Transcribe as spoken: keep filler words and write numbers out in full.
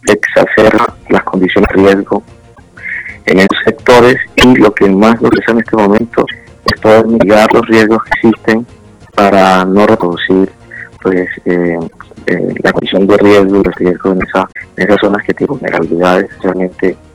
exacerba las condiciones de riesgo en esos sectores, y lo que más nos interesa en este momento es poder mitigar los riesgos que existen para no reproducir pues eh, eh, la condición de riesgo, los riesgos en, esa, en esas zonas que tienen vulnerabilidades, especialmente